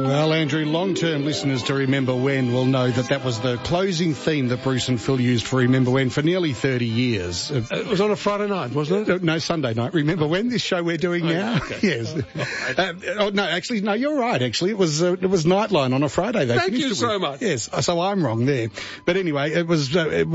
Well, Andrew, long-term listeners to Remember When will know that was the closing theme that Bruce and Phil used for Remember When for nearly 30 years. It was on a Friday night, wasn't it? No, Sunday night. Remember When, this show we're doing now? Okay. Yes. No, you're right, actually. It was Nightline on a Friday. Thank you so much. Yes, so I'm wrong there. But anyway, it was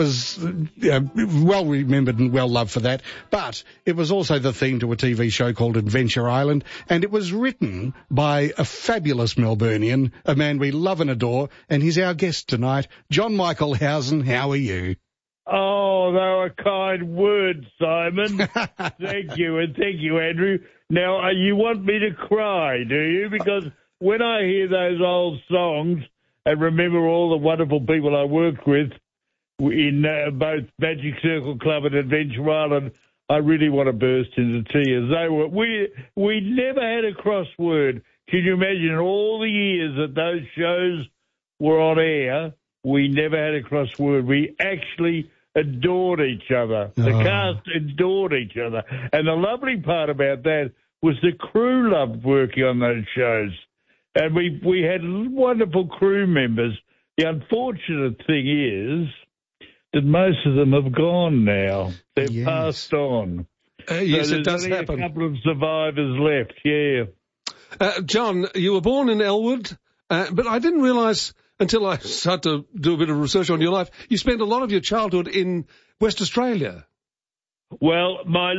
well remembered and well loved for that. But it was also the theme to a TV show called Adventure Island, and it was written by a fabulous Melburnian, a man we love and adore, and he's our guest tonight, John Michael Housen. How are you? Oh, they were kind words, Simon. Thank you, and thank you, Andrew. Now, you want me to cry, do you? Because when I hear those old songs and remember all the wonderful people I worked with in both Magic Circle Club and Adventure Island, I really want to burst into tears. We never had a crossword. Can you imagine all the years that those shows were on air? We never had a crossword. We actually adored each other. The cast adored each other. And the lovely part about that was the crew loved working on those shows. And we had wonderful crew members. The unfortunate thing is that most of them have gone now. They've passed on. Yes, so it does happen. Only a couple of survivors left, yeah. John, you were born in Elwood, but I didn't realise until I started to do a bit of research on your life, you spent a lot of your childhood in West Australia. Well,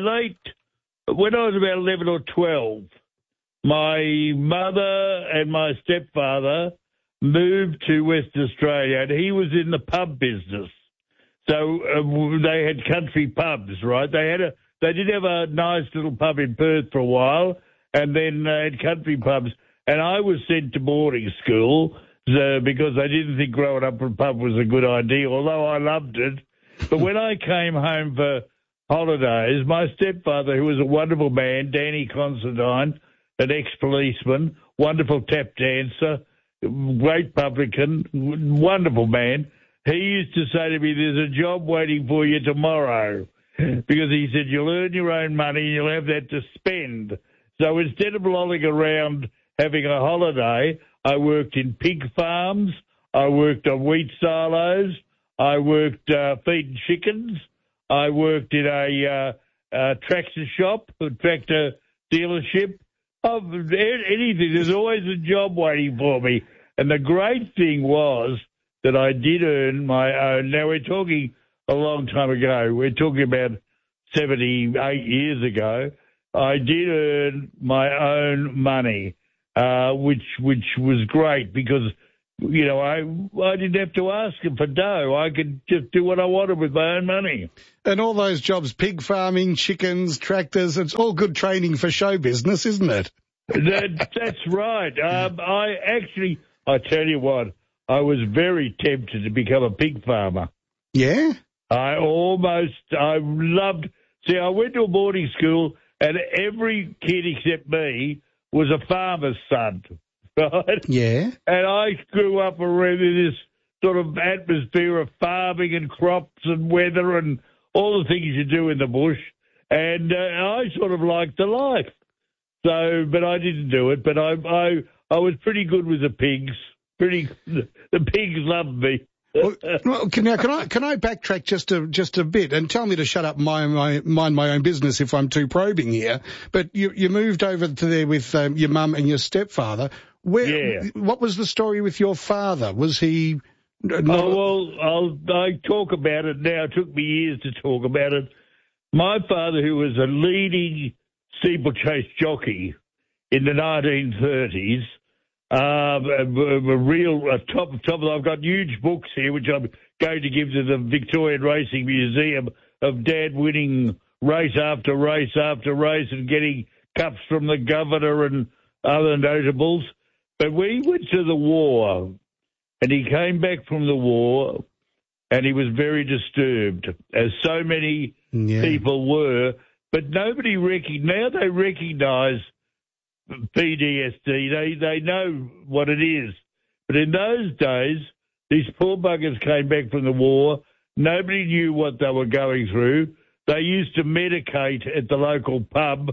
when I was about 11 or 12, my mother and my stepfather moved to West Australia, and he was in the pub business. So they had country pubs, right? They did have a nice little pub in Perth for a while, and then they had country pubs. And I was sent to boarding school because I didn't think growing up in a pub was a good idea, although I loved it. But when I came home for holidays, my stepfather, who was a wonderful man, Danny Considine, an ex-policeman, wonderful tap dancer, great publican, wonderful man, he used to say to me, there's a job waiting for you tomorrow, because he said, you'll earn your own money and you'll have that to spend. So instead of lolling around having a holiday, I worked in pig farms, I worked on wheat silos, I worked feeding chickens, I worked in a tractor shop, a tractor dealership, anything. There's always a job waiting for me. And the great thing was that I did earn my own. Now, we're talking a long time ago. We're talking about 78 years ago. I did earn my own money, which was great because, you know, I didn't have to ask them for dough. I could just do what I wanted with my own money. And all those jobs, pig farming, chickens, tractors, it's all good training for show business, isn't it? That's right. I tell you what, I was very tempted to become a pig farmer. Yeah? I went to a boarding school and every kid except me was a farmer's son, right? Yeah. And I grew up around this sort of atmosphere of farming and crops and weather and all the things you do in the bush. And I sort of liked the life. So, but I didn't do it. But I was pretty good with the pigs. The pigs loved me. Well, can I backtrack just a bit and tell me to shut up, mind my own business if I'm too probing here? But you moved over to there with your mum and your stepfather. What was the story with your father? Was he? I talk about it now. It took me years to talk about it. My father, who was a leading steeplechase jockey in the 1930s. I've got huge books here, which I'm going to give to the Victorian Racing Museum of Dad winning race after race after race and getting cups from the governor and other notables. But we went to the war, and he came back from the war, and he was very disturbed, as so many people were. But nobody now they recognise PTSD. They know what it is. But in those days, these poor buggers came back from the war. Nobody knew what they were going through. They used to medicate at the local pub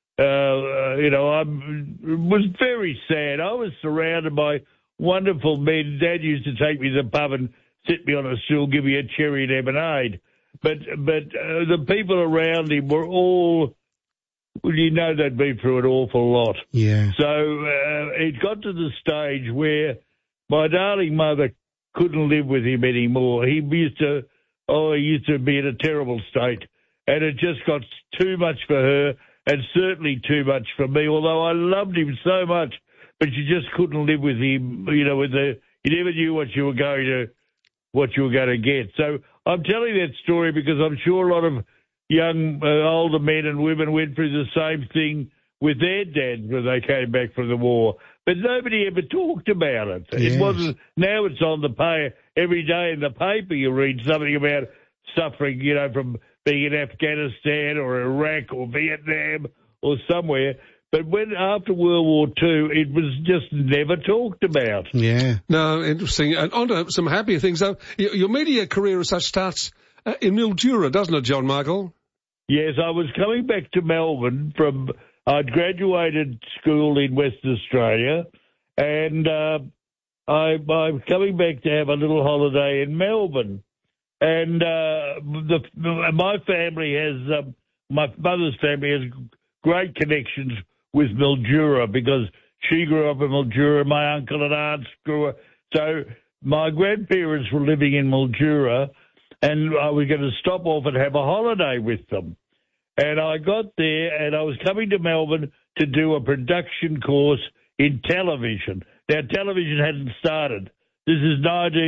it was very sad. I was surrounded by wonderful men. Dad used to take me to the pub and sit me on a stool, give me a cherry lemonade. But the people around him were all, well, they'd been through an awful lot. Yeah. So it got to the stage where my darling mother couldn't live with him anymore. He used to be in a terrible state, and it just got too much for her, and certainly too much for me. Although I loved him so much, but you just couldn't live with him. You never knew what you were going to get. So I'm telling that story because I'm sure a lot of young, older men and women went through the same thing with their dads when they came back from the war. But nobody ever talked about it. Yes. It wasn't. Now it's on the pay every day in the paper. You read something about suffering, from being in Afghanistan or Iraq or Vietnam or somewhere. But after World War II, it was just never talked about. Yeah. No, interesting. And on to some happier things, though. Your media career as such starts in Mildura, doesn't it, John Michael? Yes, I was coming back to Melbourne I'd graduated school in Western Australia, and I'm coming back to have a little holiday in Melbourne. And my family my mother's family has great connections with Mildura because she grew up in Mildura, my uncle and aunts grew up. So my grandparents were living in Mildura, and I was going to stop off and have a holiday with them. And I got there, and I was coming to Melbourne to do a production course in television. Now, television hadn't started. This is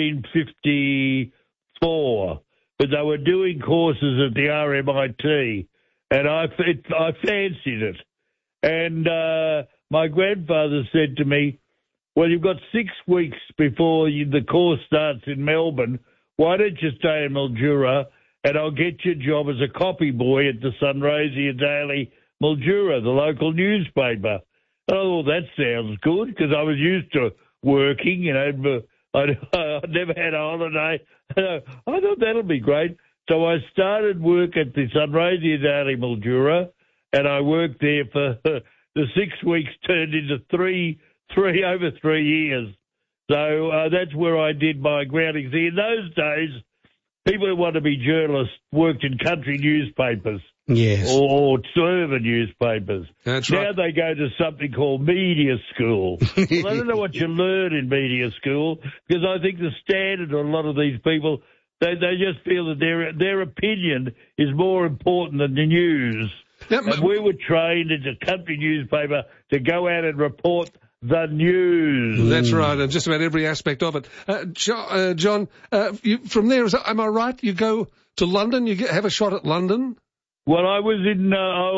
1954, but they were doing courses at the RMIT, and I fancied it. And my grandfather said to me, well, you've got 6 weeks before the course starts in Melbourne. Why don't you stay in Mildura, and I'll get you a job as a copy boy at the Sunraysia Daily Mildura, the local newspaper. Oh, that sounds good, because I was used to working, I never had a holiday. I thought that'll be great. So I started work at the Sunraysia Daily Mildura, and I worked there for the 6 weeks turned into over 3 years. So that's where I did my grounding. See, in those days, people who want to be journalists worked in country newspapers. Yes. Or urban newspapers. That's now right. they go to something called media school. Well, I don't know what you learn in media school, because I think the standard of a lot of these people, they just feel that their opinion is more important than the news. Yep. And we were trained as a country newspaper to go out and report the news. That's right, and just about every aspect of it. John, from there, am I right? You go to London, have a shot at London? Well, I was in,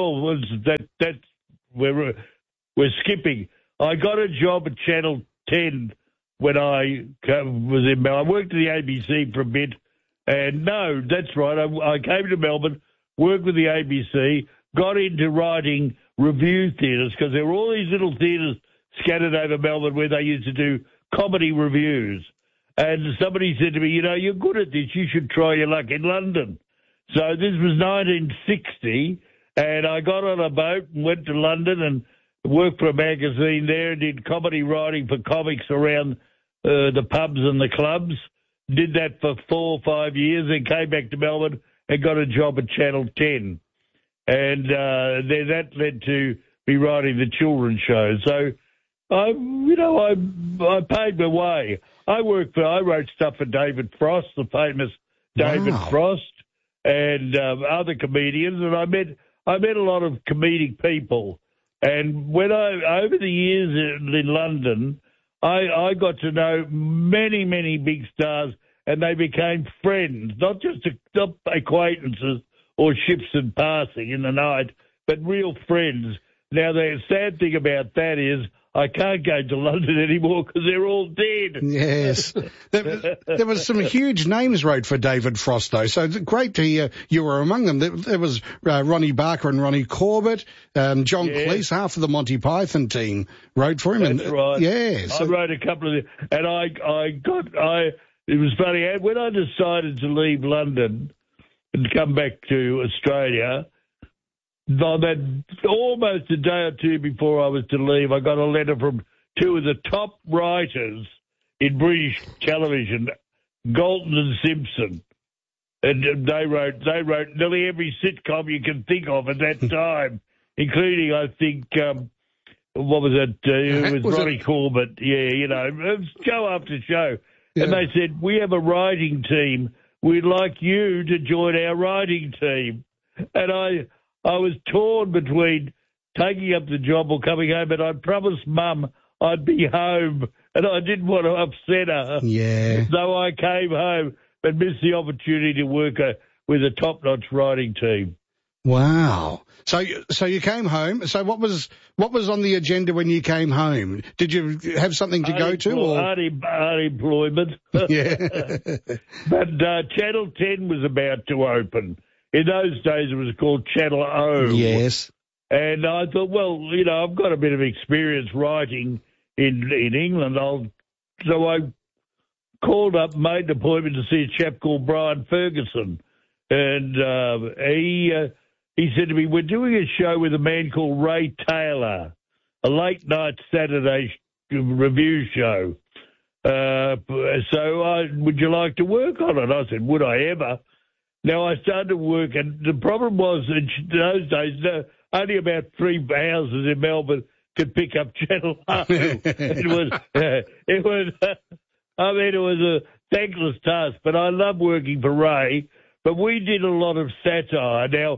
we're skipping. I got a job at Channel 10 when I was in Melbourne. I worked at the ABC for a bit, and no, that's right. I came to Melbourne, worked with the ABC, got into writing review theatres, because there were all these little theatres scattered over Melbourne where they used to do comedy reviews. And somebody said to me, you're good at this, you should try your luck in London. So this was 1960, and I got on a boat and went to London and worked for a magazine there and did comedy writing for comics around the pubs and the clubs. Did that for 4 or 5 years, then came back to Melbourne and got a job at Channel 10. And then that led to me writing the children's shows. So, I paid my way. I wrote stuff for David Frost, the famous David Frost, and other comedians, and I met a lot of comedic people. And when over the years in London, I got to know many, many big stars, and they became friends, not acquaintances or ships in passing in the night, but real friends. Now, the sad thing about that is I can't go to London anymore because they're all dead. Yes. There was some huge names wrote for David Frost, though, so it's great to hear you were among them. There was Ronnie Barker and Ronnie Corbett, John Cleese, half of the Monty Python team wrote for him. That's right. Yeah. I wrote a couple of them, and it was funny, when I decided to leave London and come back to Australia, on that, almost a day or two before I was to leave, I got a letter from two of the top writers in British television, Galton and Simpson. And they wrote nearly every sitcom you can think of at that time, including, I think, what was it? It was Ronnie Corbett. Yeah, you know, show after show. Yeah. And they said, we have a writing team. We'd like you to join our writing team. And I was torn between taking up the job or coming home, but I'd promised Mum I'd be home, and I didn't want to upset her. Yeah. So I came home but missed the opportunity to work with a top-notch writing team. Wow. So you came home. So what was on the agenda when you came home? Did you have something to go to? Or? Unemployment. Yeah. But Channel 10 was about to open. In those days, it was called Channel O. Yes. And I thought, well, you know, I've got a bit of experience writing in England. So I called up, made an appointment to see a chap called Brian Ferguson. And he said to me, we're doing a show with a man called Ray Taylor, a late-night Saturday review show. Would you like to work on it? I said, would I ever? Now, I started to work, and the problem was in those days, only about 3 houses in Melbourne could pick up Channel O. It was a thankless task, but I love working for Ray. But we did a lot of satire. Now,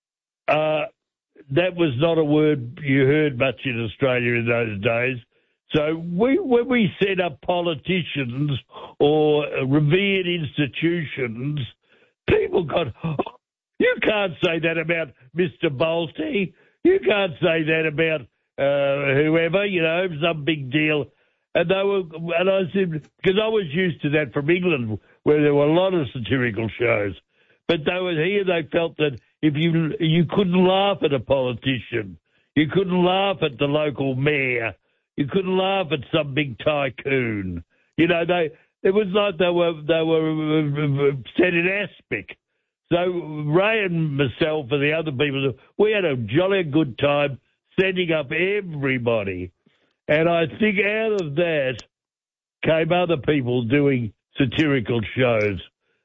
that was not a word you heard much in Australia in those days. So when we set up politicians or revered institutions, people got, you can't say that about Mr. Bolte. You can't say that about whoever, you know, some big deal. And I said, because I was used to that from England, where there were a lot of satirical shows. But they felt that if you couldn't laugh at a politician, you couldn't laugh at the local mayor, you couldn't laugh at some big tycoon. You know, it was like they were set in aspic. So Ray and myself and the other people, we had a jolly good time setting up everybody. And I think out of that came other people doing satirical shows.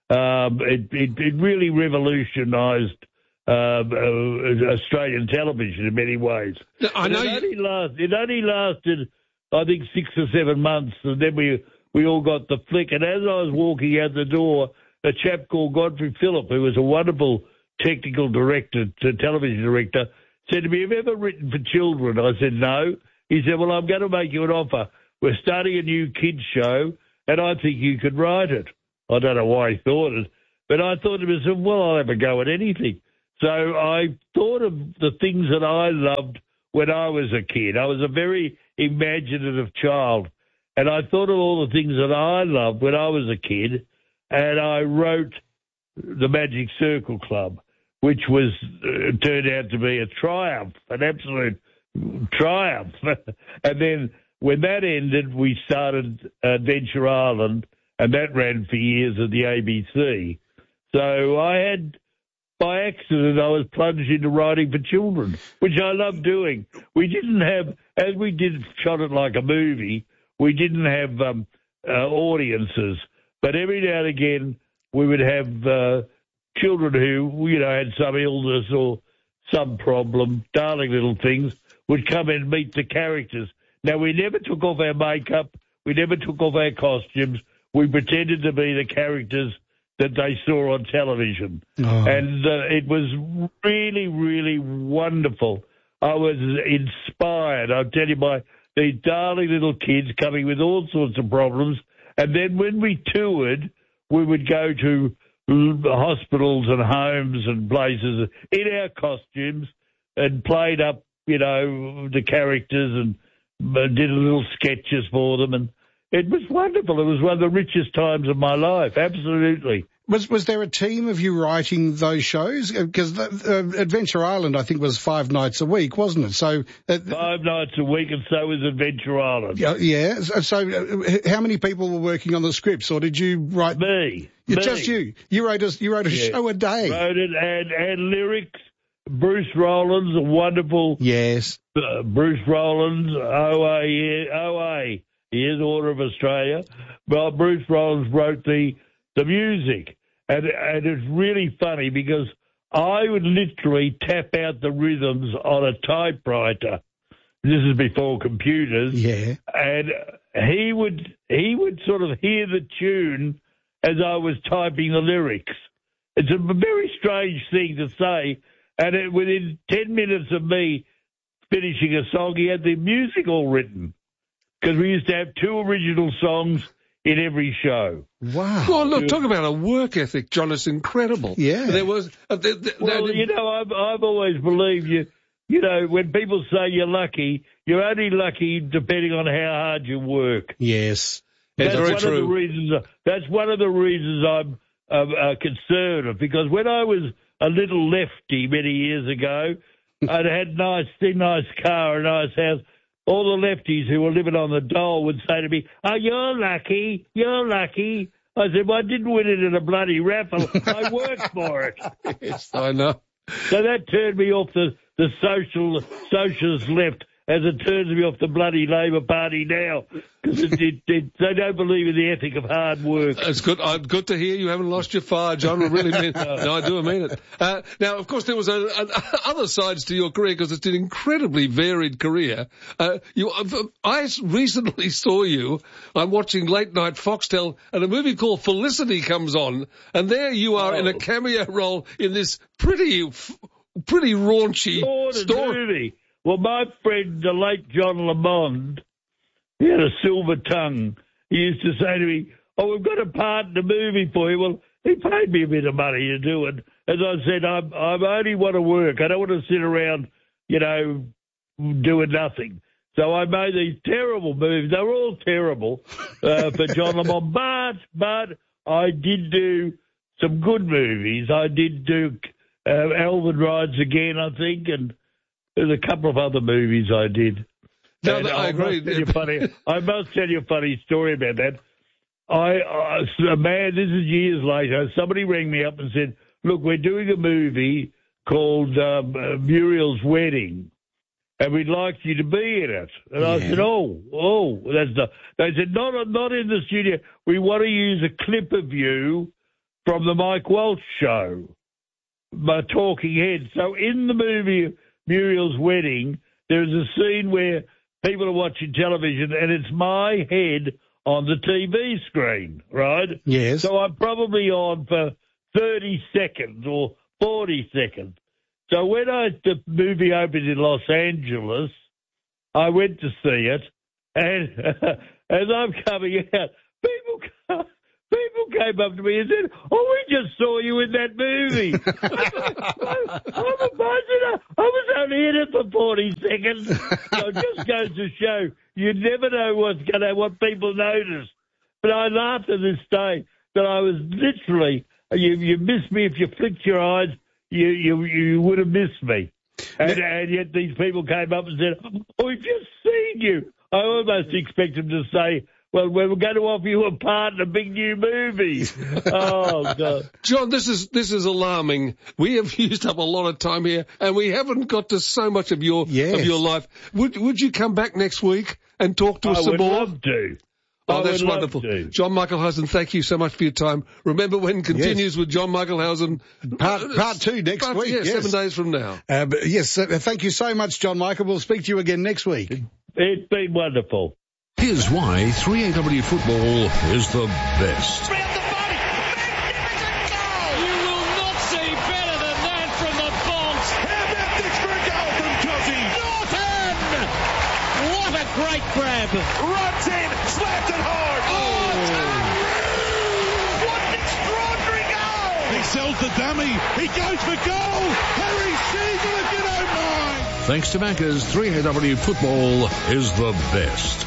It really revolutionised Australian television in many ways. I know it only lasted, I think, 6 or 7 months, and then we all got the flick. And as I was walking out the door, a chap called Godfrey Phillip, who was a wonderful technical director, television director, said to me, have you ever written for children? I said, no. He said, well, I'm going to make you an offer. We're starting a new kids show, and I think you could write it. I don't know why he thought it, but I thought to myself, well, I'll have a go at anything. So I thought of the things that I loved when I was a kid. I was a very imaginative child, and I thought of all the things that I loved when I was a kid, and I wrote the Magic Circle Club, which was turned out to be a triumph, an absolute triumph. And then when that ended, we started Adventure Island, and that ran for years at the ABC. So by accident, I was plunged into writing for children, which I love doing. We didn't have, as we shot it like a movie, we didn't have audiences. But every now and again, we would have children who, you know, had some illness or some problem, darling little things, would come and meet the characters. Now, we never took off our makeup. We never took off our costumes. We pretended to be the characters that they saw on television. Oh. And it was really, really wonderful. I was inspired. I'll tell you, these darling little kids coming with all sorts of problems. And then when we toured, we would go to hospitals and homes and places in our costumes and played up, you know, the characters and did little sketches for them. And it was wonderful. It was one of the richest times of my life, absolutely. Was there a team of you writing those shows? Because Adventure Island, I think, was 5 nights a week, wasn't it? So 5 nights a week, and so was Adventure Island. Yeah. So how many people were working on the scripts, or did you write? Me. Just you. You wrote a show a day. Wrote it and lyrics Bruce Rowlands, a wonderful Yes. Bruce Rowlands, OA. He is Order of Australia. Well, Bruce Rowlands wrote the music, and it's really funny because I would literally tap out the rhythms on a typewriter. This is before computers. Yeah. And he would sort of hear the tune as I was typing the lyrics. It's a very strange thing to say. And within 10 minutes of me finishing a song, he had the music all written. Because we used to have 2 original songs in every show. Wow. Oh, look, talk about a work ethic, John. It's incredible. Yeah. There was... Well, you know, I've always believed you know, when people say you're lucky, you're only lucky depending on how hard you work. Yes. It's very true. That's one of the reasons I'm conservative, because when I was a little lefty many years ago, I'd had a nice car, a nice house. All the lefties who were living on the dole would say to me, "Oh, you're lucky, you're lucky." I said, "Well, I didn't win it in a bloody raffle. I worked for it." Yes, I know. So that turned me off the socialist left, as it turns me off the bloody Labor Party now, because they don't believe in the ethic of hard work. It's good. Good to hear you haven't lost your fire, John. I really mean it. No, I do mean it. Now, of course, there was other sides to your career, because it's an incredibly varied career. I recently saw you. I'm watching Late Night Foxtel, and a movie called Felicity comes on, and there you are in a cameo role in this pretty raunchy story. Movie. Well, my friend, the late John Lamond, he had a silver tongue. He used to say to me, "Oh, we've got a part in the movie for you." Well, he paid me a bit of money to do it. As I said, I only want to work. I don't want to sit around, you know, doing nothing. So I made these terrible movies. They were all terrible for John Lamond. But I did do some good movies. I did do Alvin Rides Again, I think, and there's a couple of other movies I did. No, I agree. I must tell you a funny story about that. This is years later, somebody rang me up and said, "Look, we're doing a movie called Muriel's Wedding, and we'd like you to be in it." And I said, they said, not in the studio. We want to use a clip of you from the Mike Walsh show, my Talking Head. So in the movie Muriel's Wedding, there's a scene where people are watching television and it's my head on the TV screen, right? Yes. So I'm probably on for 30 seconds or 40 seconds. So when the movie opened in Los Angeles, I went to see it, and as I'm coming out, people came up to me and said, "Oh, we just saw you in that movie." I was only in it for 40 seconds. So it just goes to show you never know what people notice. But I laugh to this day that I was literally, you missed me if you flicked your eyes, you would have missed me. And yet these people came up and said, "Oh, we've just seen you." I almost expect them to say, "Well, we're going to offer you a part in a big new movie." Oh, God. John, this is alarming. We have used up a lot of time here, and we haven't got to so much of your life. Would you come back next week and talk to us some more? I would love to. Oh, that's wonderful. John Michaelhausen, thank you so much for your time. Remember When continues with John Michaelhausen. Part 2 next week. Yes, 7 days from now. Thank you so much, John Michael. We'll speak to you again next week. It's been wonderful. Here's why 3AW football is the best. Round the body. Magnificent goal! You will not see better than that from the box. How about this for a goal from Cozzy? Norton! What a great grab. Runs in, slapped it hard. Oh, What an extraordinary goal! He sells the dummy. He goes for goal. Harry Siegel, if you don't mind. Thanks to Macca's, 3AW football is the best.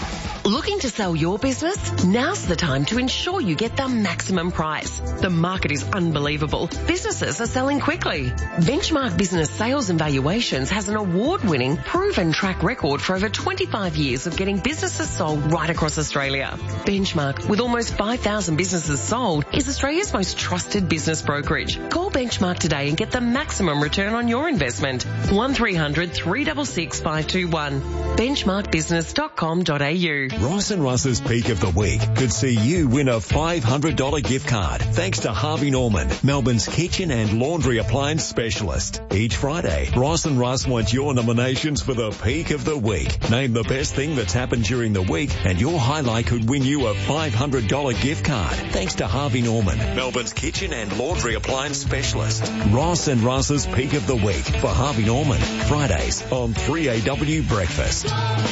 Looking to sell your business? Now's the time to ensure you get the maximum price. The market is unbelievable. Businesses are selling quickly. Benchmark Business Sales and Valuations has an award-winning, proven track record for over 25 years of getting businesses sold right across Australia. Benchmark, with almost 5,000 businesses sold, is Australia's most trusted business brokerage. Call Benchmark today and get the maximum return on your investment. 1300 366 521. benchmarkbusiness.com.au. Ross and Russ's Peak of the Week could see you win a $500 gift card thanks to Harvey Norman, Melbourne's kitchen and laundry appliance specialist. Each Friday, Ross and Russ want your nominations for the Peak of the Week. Name the best thing that's happened during the week and your highlight could win you a $500 gift card thanks to Harvey Norman, Melbourne's kitchen and laundry appliance specialist. Ross and Russ's Peak of the Week for Harvey Norman, Fridays on 3AW Breakfast.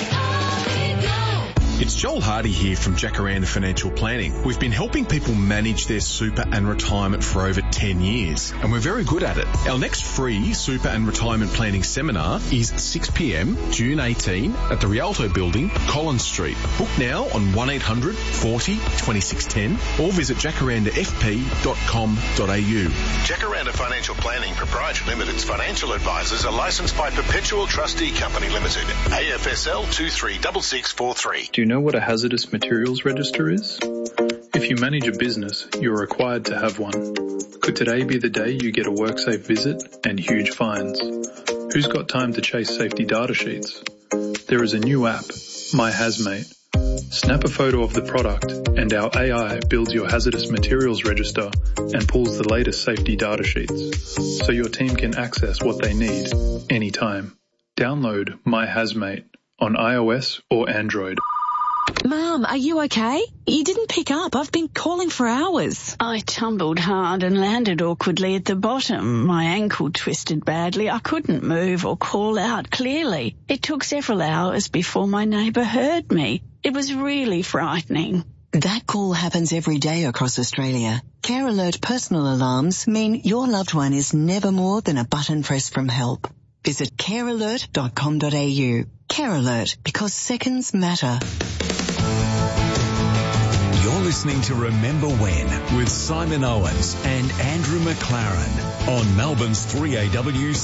It's Joel Hardy here from Jacaranda Financial Planning. We've been helping people manage their super and retirement for over 10 years, and we're very good at it. Our next free super and retirement planning seminar is 6 p.m, June 18 at the Rialto Building, Collins Street. Book now on 1800 40 2610 or visit jacarandafp.com.au. Jacaranda Financial Planning Proprietary Limited's financial advisors are licensed by Perpetual Trustee Company Limited, AFSL 236643. Do you know what a hazardous materials register is? If you manage a business, you're required to have one. Could today be the day you get a WorkSafe visit and huge fines? Who's got time to chase safety data sheets? There is a new app, My Hazmate. Snap a photo of the product and our AI builds your hazardous materials register and pulls the latest safety data sheets so your team can access what they need anytime. Download My Hazmate on iOS or Android. Mum, are you okay? You didn't pick up. I've been calling for hours. I tumbled hard and landed awkwardly at the bottom. My ankle twisted badly. I couldn't move or call out clearly. It took several hours before my neighbour heard me. It was really frightening. That call happens every day across Australia. Care Alert personal alarms mean your loved one is never more than a button press from help. Visit carealert.com.au. Care Alert, because seconds matter. You're listening to Remember When with Simon Owens and Andrew McLaren on Melbourne's 3AW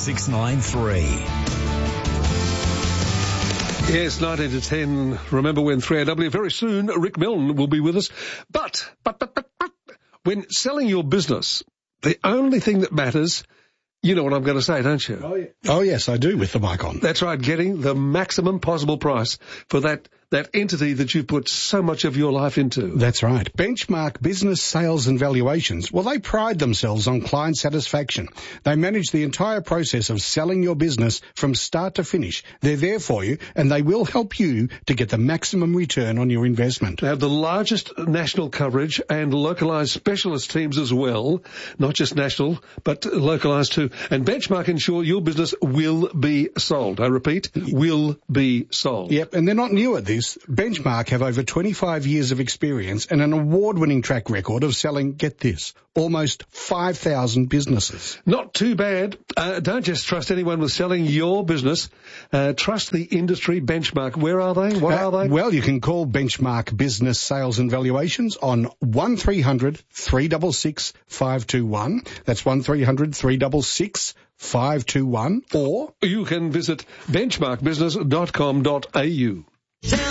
693. Yes, 19 to 10. Remember When 3AW. Very soon, Rick Milne will be with us. But, when selling your business, the only thing that matters, you know what I'm going to say, don't you? Oh, yeah. Oh, yes, I do, with the mic on. That's right, getting the maximum possible price for that entity that you've put so much of your life into. That's right. Benchmark Business Sales and Valuations. Well, they pride themselves on client satisfaction. They manage the entire process of selling your business from start to finish. They're there for you, and they will help you to get the maximum return on your investment. They have the largest national coverage and localised specialist teams as well, not just national, but localised too. And Benchmark ensure your business will be sold. I repeat, will be sold. Yep, and they're not new at this. Benchmark have over 25 years of experience and an award-winning track record of selling, get this, almost 5,000 businesses. Not too bad. Don't just trust anyone with selling your business. Trust the industry. Benchmark. Where are they? What are they? Well, you can call Benchmark Business Sales and Valuations on 1300 366 521. That's 1300 366 521. Or you can visit benchmarkbusiness.com.au.